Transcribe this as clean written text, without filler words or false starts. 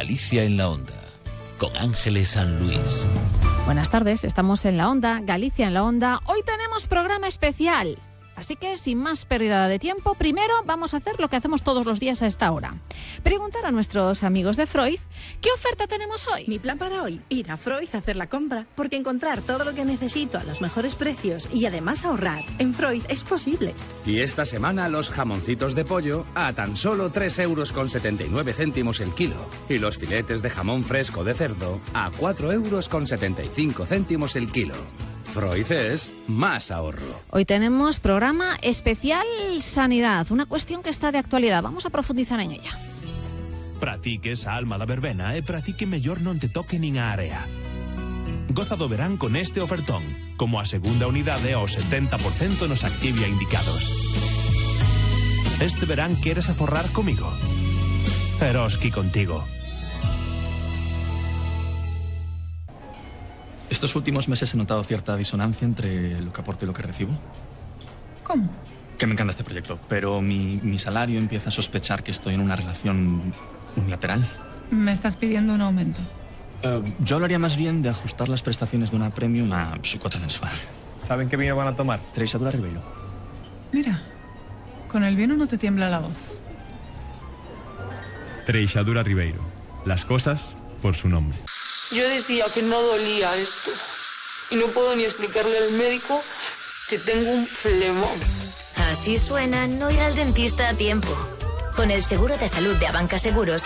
Galicia en la Onda, con Ángeles San Luis. Buenas tardes, estamos en la Onda, Galicia en la Onda. Hoy tenemos programa especial. Así que, sin más pérdida de tiempo, primero vamos a hacer lo que hacemos todos los días a esta hora. Preguntar a nuestros amigos de Freud, ¿qué oferta tenemos hoy? Mi plan para hoy, ir a Freud a hacer la compra, porque encontrar todo lo que necesito a los mejores precios y además ahorrar en Freud es posible. Y esta semana los jamoncitos de pollo a tan solo 3,79 € el kilo. Y los filetes de jamón fresco de cerdo a 4,75 € el kilo. Freud es más ahorro. Hoy tenemos programa especial Sanidad, una cuestión que está de actualidad. Vamos a profundizar en ella. Practique esa alma da verbena e practique mellor non te toque nin a area. Goza do verán con este ofertón, como a segunda unidade ao 70% nos Activia indicados. Este verán queres aforrar comigo? Eroski contigo. Estos últimos meses he notado cierta disonancia entre lo que aporto y lo que recibo. ¿Cómo? Que me encanta este proyecto, pero mi salario empieza a sospechar que estoy en una relación unilateral. ¿Me estás pidiendo un aumento? Yo hablaría más bien de ajustar las prestaciones de una premium a su cuota mensual. ¿Saben qué vino van a tomar? Treixadura Ribeiro. Mira, con el vino no te tiembla la voz. Treixadura Ribeiro. Las cosas por su nombre. Yo decía que no dolía esto y no puedo ni explicarle al médico que tengo un flemón. Así suena no ir al dentista a tiempo. Con el seguro de salud de Abanca Seguros